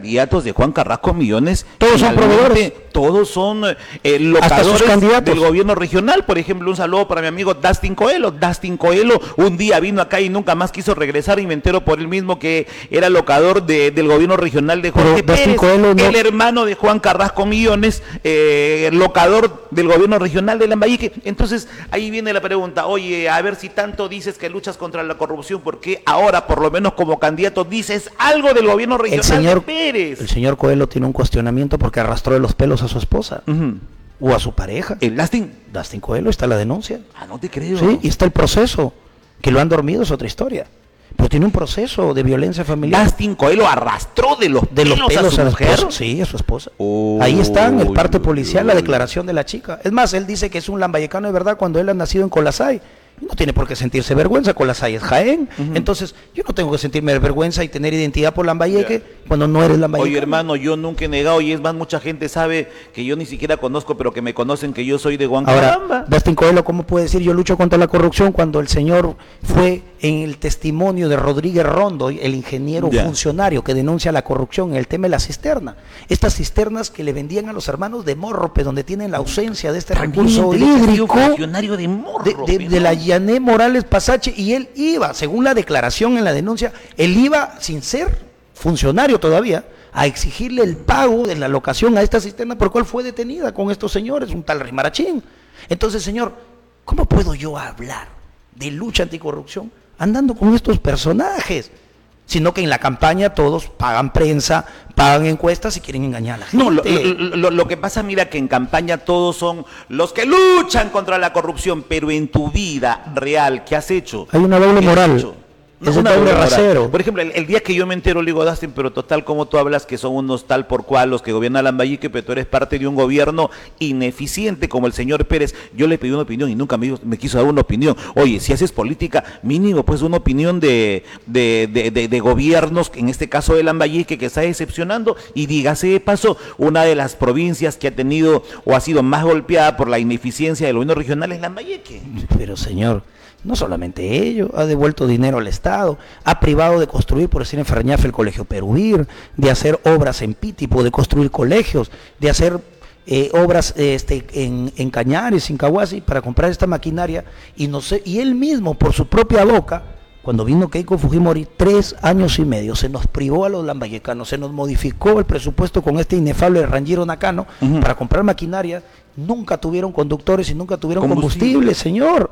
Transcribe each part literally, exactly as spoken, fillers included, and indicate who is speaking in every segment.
Speaker 1: candidatos de Juan Carrasco Millones,
Speaker 2: todos son proveedores,
Speaker 1: todos son eh, locadores del gobierno regional. Por ejemplo, un saludo para mi amigo Dustin Coelho. Dustin Coelho un día vino acá y nunca más quiso regresar, y me entero por él mismo que era locador de, del gobierno regional de Jorge Pero Pérez, Coelho, no. el hermano de Juan Carrasco Millones, eh, locador del gobierno regional de Lambayeque. Entonces ahí viene la pregunta: oye, a ver, si tanto dices que luchas contra la corrupción, ¿por qué ahora, por lo menos como candidato, dices algo del gobierno regional el señor, de Pérez?
Speaker 2: El señor Coelho tiene un cuestionamiento porque arrastró de los pelos a su esposa. Uh-huh. O a su pareja.
Speaker 1: ¿El Dustin?
Speaker 2: Dustin Coelho, está la denuncia.
Speaker 1: Ah, no te creo.
Speaker 2: Sí, y está el proceso. Que lo han dormido es otra historia. Pero tiene un proceso de violencia familiar.
Speaker 1: Dustin Coelho arrastró de los
Speaker 2: de
Speaker 1: pelos,
Speaker 2: los pelos
Speaker 1: a su
Speaker 2: a
Speaker 1: mujer.
Speaker 2: Esposa. Sí, a su esposa. Oh, Ahí está en el parte policial la declaración de la chica. Es más, él dice que es un lambayecano de verdad cuando él ha nacido en Colasay. No tiene por qué sentirse vergüenza, Colasay es Jaén. Uh-huh. Entonces, yo no tengo que sentirme vergüenza y tener identidad por Lambayeque yeah. cuando no eres lambayecano.
Speaker 1: Oye, hermano, yo nunca he negado, y es más, mucha gente sabe que yo ni siquiera conozco, pero que me conocen que yo soy de Huancabamba.
Speaker 2: Ahora, Dustin Coelho, ¿cómo puede decir yo lucho contra la corrupción cuando el señor fue en el testimonio de Rodríguez Rondo, el ingeniero yeah. funcionario que denuncia la corrupción en el tema de la cisterna? Estas cisternas que le vendían a los hermanos de Morrope, donde tienen la ausencia de este
Speaker 1: También
Speaker 2: recurso hídrico
Speaker 1: funcionario de Morrope,
Speaker 2: de, de, de la Yané Morales Pasache, y él iba, según la declaración en la denuncia, él iba sin ser funcionario todavía a exigirle el pago de la locación a esta cisterna, por cual fue detenida con estos señores, un tal Rimarachín. Entonces, señor, ¿cómo puedo yo hablar de lucha anticorrupción andando con estos personajes? Sino que en la campaña todos pagan prensa, pagan encuestas y quieren engañar a la gente.
Speaker 1: No, lo, lo, lo, lo que pasa, mira, que en campaña todos son los que luchan contra la corrupción, pero en tu vida real, ¿qué has hecho?
Speaker 2: Hay una doble moral.
Speaker 1: No, es un doble rasero. Por ejemplo, el, el día que yo me entero, le digo, Dustin, pero total, como tú hablas que son unos tal por cual los que gobiernan Lambayeque, pero tú eres parte de un gobierno ineficiente como el señor Pérez. Yo le pedí una opinión y nunca me, me quiso dar una opinión. Oye, si haces política, mínimo pues una opinión de, de, de, de, de gobiernos, en este caso de Lambayeque, que está decepcionando. Y dígase de paso, una de las provincias que ha tenido o ha sido más golpeada por la ineficiencia del gobierno regional es Lambayeque.
Speaker 2: Pero señor, no solamente ello, ha devuelto dinero al Estado, ha privado de construir, por decir en Ferreñafe, el Colegio Peruvir, de hacer obras en Pítipo, de construir colegios, de hacer eh, obras este, en, en Cañares, en Cahuasi, para comprar esta maquinaria, y, no sé, y él mismo, por su propia boca, cuando vino Keiko Fujimori, tres años y medio, se nos privó a los lambayecanos, se nos modificó el presupuesto con este inefable Ranjiro Nakano uh-huh. para comprar maquinaria, nunca tuvieron conductores y nunca tuvieron combustible, combustible señor.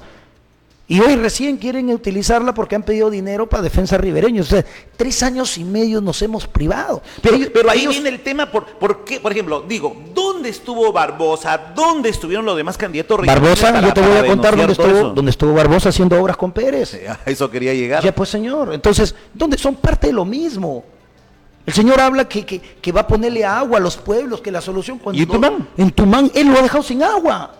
Speaker 2: Y hoy recién quieren utilizarla porque han pedido dinero para defensa ribereña. O sea, tres años y medio nos hemos privado.
Speaker 1: Pero, ellos, pero ahí ellos... viene el tema, por, por qué, por ejemplo, digo, ¿dónde estuvo Barbosa? ¿Dónde estuvieron los demás candidatos regionales?
Speaker 2: Barbosa, yo te voy a contar dónde estuvo, dónde estuvo Barbosa haciendo obras con Pérez.
Speaker 1: A eso quería llegar.
Speaker 2: Ya pues, señor. Entonces, ¿dónde son parte de lo mismo? El señor habla que, que, que va a ponerle agua a los pueblos, que la solución... Cuando
Speaker 1: ¿Y en Tumán?
Speaker 2: En Tumán, él lo ha dejado sin agua.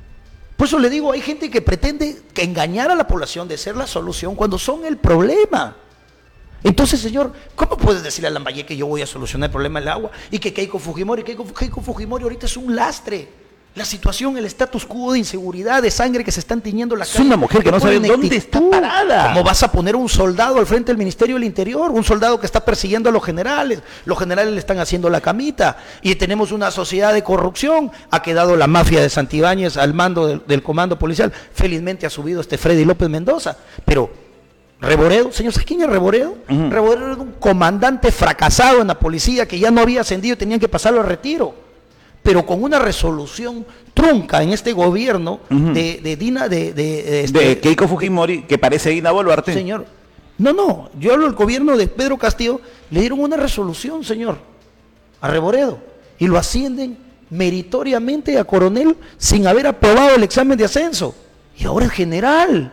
Speaker 2: Por eso le digo, hay gente que pretende que engañar a la población de ser la solución cuando son el problema. Entonces, señor, ¿cómo puedes decirle a Lambayeque que yo voy a solucionar el problema del agua? Y que Keiko Fujimori, Keiko, Keiko Fujimori ahorita es un lastre. La situación, el status quo de inseguridad, de sangre que se están tiñendo la
Speaker 1: calle. Es una mujer que no sabe dónde está parada.
Speaker 2: ¿Cómo vas a poner un soldado al frente del Ministerio del Interior? Un soldado que está persiguiendo a los generales. Los generales le están haciendo la camita. Y tenemos una sociedad de corrupción. Ha quedado la mafia de Santibáñez al mando del, del comando policial. Felizmente ha subido este Freddy López Mendoza. Pero Reboredo, señor, ¿sabes quién es Reboredo? Uh-huh. Reboredo era un comandante fracasado en la policía que ya no había ascendido y tenían que pasarlo a retiro. Pero con una resolución trunca en este gobierno uh-huh. de, de Dina, de, de, de, este,
Speaker 1: de Keiko Fujimori, que parece Dina Boluarte.
Speaker 2: Señor, no, no, yo hablo del gobierno de Pedro Castillo, le dieron una resolución, señor, a Reboredo, y lo ascienden meritoriamente a coronel sin haber aprobado el examen de ascenso, y ahora es general.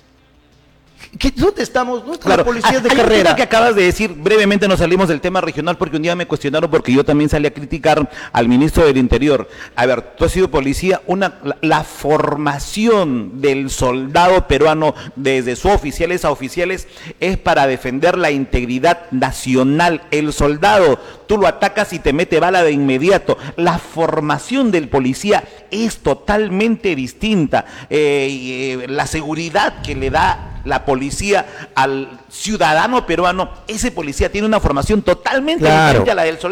Speaker 2: ¿Qué, ¿Dónde estamos? ¿No
Speaker 1: claro,
Speaker 2: policías de
Speaker 1: hay
Speaker 2: carrera?
Speaker 1: Un que acabas de decir, brevemente nos salimos del tema regional porque un día me cuestionaron porque yo también salí a criticar al ministro del Interior. A ver, tú has sido policía, una la, la formación del soldado peruano desde suboficiales a oficiales es para defender la integridad nacional. El soldado, tú lo atacas y te mete bala de inmediato. La formación del policía es totalmente distinta. Eh, eh, la seguridad que le da la policía al ciudadano peruano, ese policía tiene una formación totalmente
Speaker 2: claro.
Speaker 1: diferente a la del soldado.